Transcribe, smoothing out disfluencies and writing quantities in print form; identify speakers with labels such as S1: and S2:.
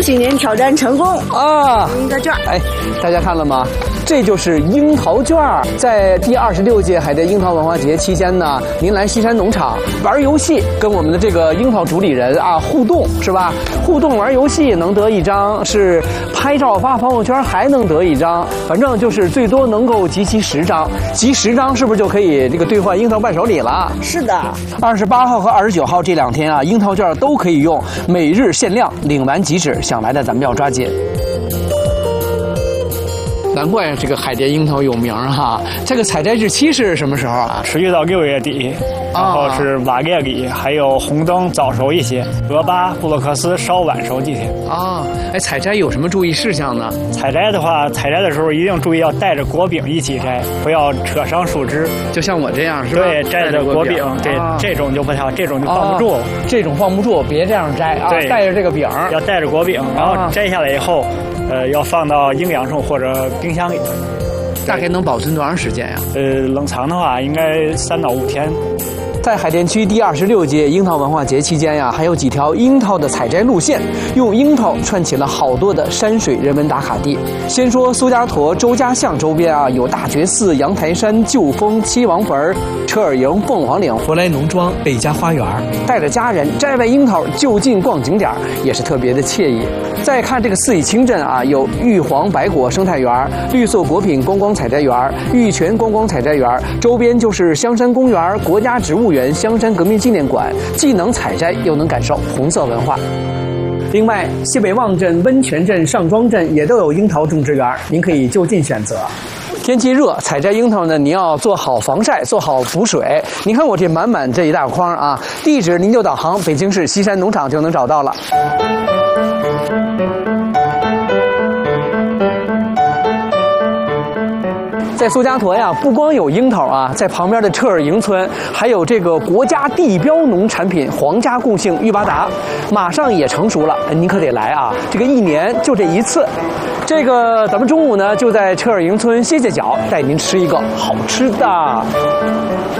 S1: 新年挑战成功
S2: 啊！
S1: 一个券。
S2: 哎，大家看了吗？这就是樱桃券。在第26届海淀樱桃文化节期间呢，您来西山农场玩游戏，跟我们的这个樱桃主理人啊互动，是吧？互动玩游戏能得1张，是拍照发朋友圈还能得1张，反正就是最多能够集齐10张，集10张是不是就可以这个兑换樱桃伴手礼了？
S1: 是的
S2: ，28号和29号这2天啊，樱桃券都可以用，每日限量，领完即止，想来的咱们要抓紧。难怪这个海淀樱桃有名哈。这个采摘日期是什么时候啊？
S3: 持续到6月底，然后是8月里，还有红灯早熟一些，俄巴、布洛克斯稍晚熟几天。
S2: 啊，哎，采摘有什么注意事项呢？
S3: 采摘的话，采摘的时候一定注意要带着果柄一起摘，不要扯伤树枝。
S2: 就像我这样是吧？
S3: 对，摘着果柄，对，这种就不太好，这种就放不住。
S2: 这种放不住，别这样摘啊！
S3: 对，
S2: 带着这个柄，
S3: 要带着果柄，然后摘下来以后，要放到阴凉处或者冰箱里。
S2: 大概能保存多长时间呀？
S3: 冷藏的话，应该3到5天。
S2: 在海淀区第26届樱桃文化节期间呀，还有几条樱桃的采摘路线，用樱桃串起了好多的山水人文打卡地。先说苏家坨周家巷周边啊，有大觉寺、阳台山、旧峰、七王坟、车尔营、凤凰岭、福来农庄、贝家花园。带着家人摘完樱桃就近逛景点，也是特别的惬意。再看这个四邑清镇啊，有玉皇白果生态园、绿色果品观光采摘园、玉泉观光采摘园，周边就是香山公园、国家植物园、香山革命纪念馆，既能采摘又能感受红色文化。另外，西北望镇、温泉镇、上庄镇也都有樱桃种植园，您可以就近选择。天气热，采摘樱桃呢，您要做好防晒，做好补水。您看我这满这一大筐啊，地址您就导航北京市西山农场就能找到了。在苏家坨呀，不光有樱桃啊，在旁边的车尔营村还有这个国家地标农产品皇家共性玉巴达，马上也成熟了，您可得来啊！这个1年就这1次。这个咱们中午呢就在车尔营村歇脚，带您吃一个好吃的。